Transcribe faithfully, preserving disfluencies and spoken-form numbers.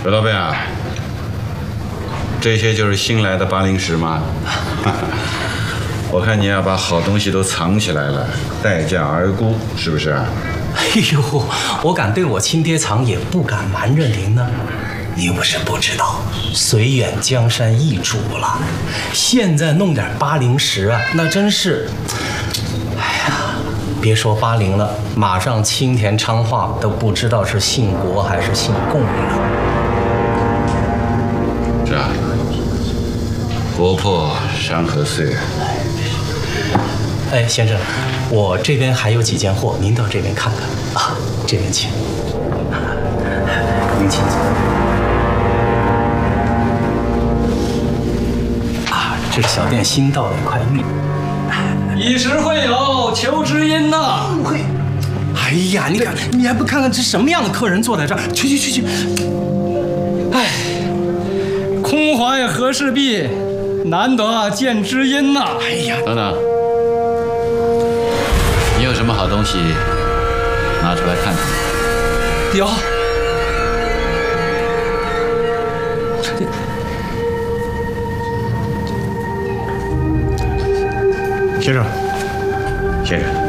刘老板啊，这些就是新来的八零石吗？我看你要把好东西都藏起来了，待价而沽，是不是啊？ 哎呦，我敢对我亲爹藏，也不敢瞒着您呢。你不是不知道，绥远江山易主了，现在弄点八零石啊，那真是，哎呀，别说八零了，马上青田昌化都不知道是姓国还是姓贡了。 是啊，国破山河碎。 哎，先生，我这边还有几件货，您到这边看看啊，这边请。您请坐。啊，这是小店新到的一块玉。 以时会友，求知音呐！ 会。哎呀，你看，你还不看看这什么样的客人坐在这儿？去去去去。 哎，空怀何事毕，难得见知音呐！ 哎呀， 等等。你有什么好东西，拿出来看看。 有。 先生，先生，